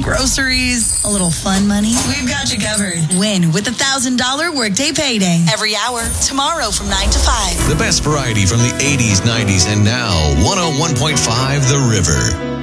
groceries, a little fun money. We've got you covered. Win with $1,000 Workday Payday. Every hour, tomorrow from 9 to 5. The best variety from the 80s, 90s, and now 101.5 The River.